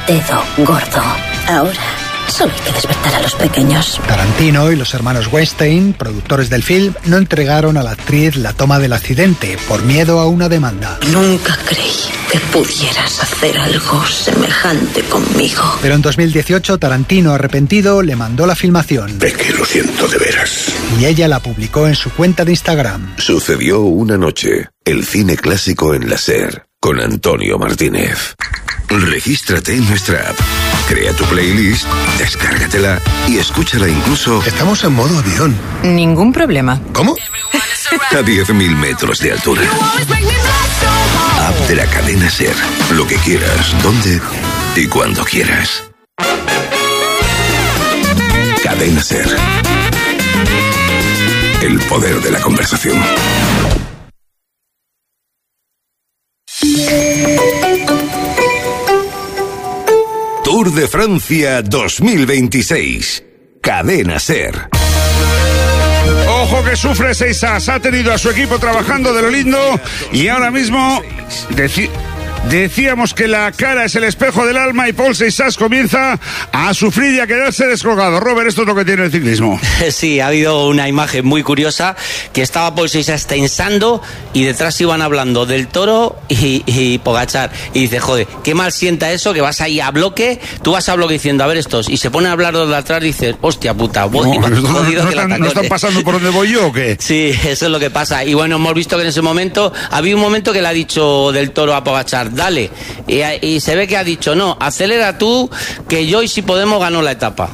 dedo gordo. Ahora solo hay que despertar a los pequeños. Tarantino y los hermanos Weinstein, productores del film, no entregaron a la actriz la toma del accidente por miedo a una demanda. Nunca creí que pudieras hacer algo semejante conmigo. Pero en 2018, Tarantino, arrepentido, le mandó la filmación. Es que lo siento de veras. Y ella la publicó en su cuenta de Instagram. Sucedió una noche. El cine clásico en la SER, con Antonio Martínez. Regístrate en nuestra app. Crea tu playlist, descárgatela y escúchala incluso... Estamos en modo avión. Ningún problema. ¿Cómo? A 10.000 metros de altura. App de la cadena SER. Lo que quieras, donde y cuando quieras. Cadena SER. El poder de la conversación. Tour de Francia 2026. Cadena SER. Ojo que sufre Seisas, ha tenido a su equipo trabajando de lo lindo y ahora mismo decíamos que la cara es el espejo del alma y Paul Seisas comienza a sufrir y a quedarse descolgado. Robert, esto es lo que tiene el ciclismo. Sí, ha habido una imagen muy curiosa que estaba Paul Seisas tensando y detrás iban hablando del Toro y Pogačar. Y dice, joder, qué mal sienta eso, que vas ahí a bloque, tú vas a bloque diciendo, a ver estos, y se pone a hablar los de atrás y dice, hostia puta, ¿No están pasando por donde voy yo o qué? Sí, eso es lo que pasa. Y bueno, hemos visto que en ese momento, había un momento que le ha dicho del Toro a Pogačar, dale, y se ve que ha dicho, no, acelera tú, que yo y si podemos ganó la etapa.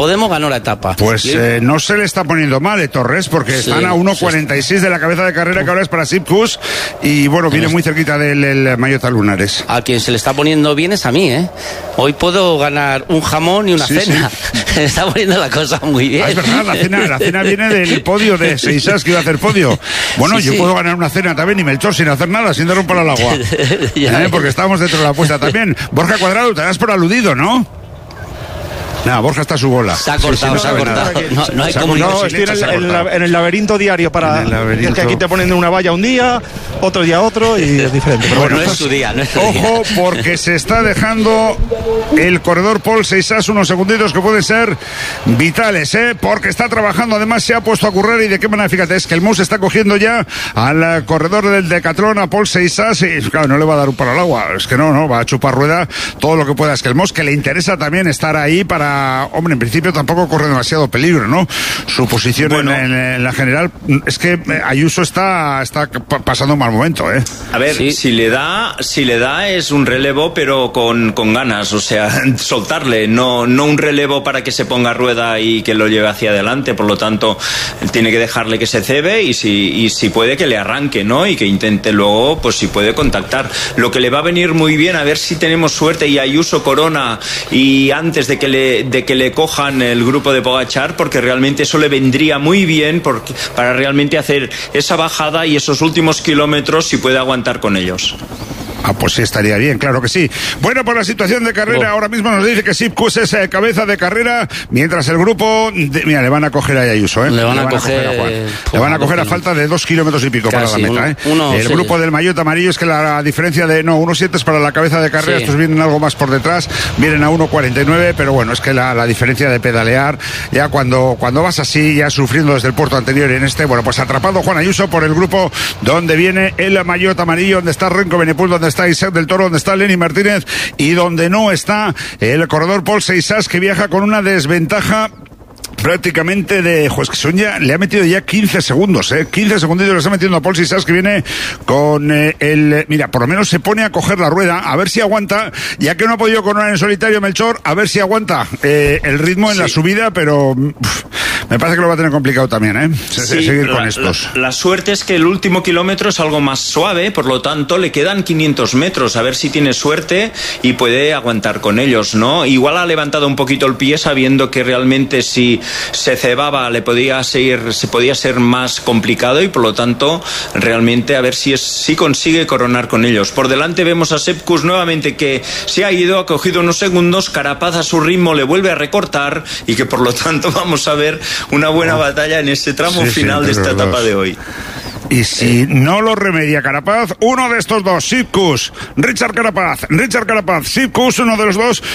Pues no se le está poniendo mal, Torres, porque están a 1.46 de la cabeza de carrera, que ahora es para Sipkus, y bueno, viene muy cerquita del Mallota Lunares. A quien se le está poniendo bien es a mí, ¿eh? Hoy puedo ganar un jamón y una cena. Sí. Se le está poniendo la cosa muy bien. Es verdad, la cena viene del podio de Seisas, que iba a hacer podio. Bueno, yo puedo ganar una cena también, y Melchor sin hacer nada, sin dar un palo al agua. Porque estábamos dentro de la apuesta también. Borja Cuadrado, te das por aludido, ¿no? Nada, Borja está a su bola. Se ha cortado. No hay comunicación. No, estoy en el laberinto diario Es que aquí te ponen una valla un día, otro día otro, y es diferente. Pero bueno, no es su día. Ojo, porque se está dejando el corredor Paul Seisas unos segunditos que pueden ser vitales, porque está trabajando, además se ha puesto a currar, y de qué manera, fíjate, es que el Mus está cogiendo ya al corredor del Decathlon, a Paul Seisas, y claro, no le va a dar un palo al agua, es que no, va a chupar rueda todo lo que pueda. Es que el Mus, que le interesa también estar ahí para... Hombre, en principio tampoco corre demasiado peligro, ¿no? Su posición en la general es que Ayuso está pasando un mal momento, ¿eh? A ver, sí. si le da es un relevo, pero con ganas, o sea, soltarle, no un relevo para que se ponga a rueda y que lo lleve hacia adelante. Por lo tanto, tiene que dejarle que se cebe y si puede que le arranque, ¿no? Y que intente luego, pues si puede contactar. Lo que le va a venir muy bien, a ver si tenemos suerte y Ayuso corona y antes de que le cojan el grupo de Pogačar, porque realmente eso le vendría muy bien para realmente hacer esa bajada y esos últimos kilómetros, si puede aguantar con ellos. Pues sí, estaría bien, claro que sí. Bueno, por la situación de carrera, ahora mismo nos dice que Sipkus es cabeza de carrera, mientras el grupo... Mira, le van a coger a Ayuso, ¿eh? Le van a coger a Juan. Le van a coger a falta de 2 kilómetros y pico para la meta, ¿eh? El grupo del Mallota Amarillo, es que la diferencia de... 1.7 es para la cabeza de carrera, estos vienen algo más por detrás, vienen a 1.49, pero bueno, es que la diferencia de pedalear, ya cuando vas así, ya sufriendo desde el puerto anterior y en este, bueno, pues atrapado Juan Ayuso por el grupo donde viene el Mallota Amarillo, donde está Renko Benepul, donde está Isaac del Toro, donde está Lenny Martínez y donde no está el corredor Paul Seisas, que viaja con una desventaja prácticamente de... es que son ya, le ha metido ya 15 segundos, 15 segunditos le está metiendo a Paul Seisas, que viene con mira, por lo menos se pone a coger la rueda, a ver si aguanta, ya que no ha podido coronar en solitario Melchor, a ver si aguanta el ritmo en la subida, pero me parece que lo va a tener complicado también, seguir con estos. La suerte es que el último kilómetro es algo más suave, por lo tanto le quedan 500 metros, a ver si tiene suerte y puede aguantar con ellos, ¿no? Igual ha levantado un poquito el pie sabiendo que realmente si se cebaba se podía ser más complicado, y por lo tanto realmente a ver si consigue coronar con ellos. Por delante vemos a Sipkus nuevamente, que se ha ido, ha cogido unos segundos, Carapaz a su ritmo le vuelve a recortar, y que por lo tanto vamos a ver una buena batalla en ese tramo final de esta etapa de hoy. Y si no lo remedia Carapaz, uno de estos dos, Sipkus, Richard Carapaz, Sipkus, uno de los dos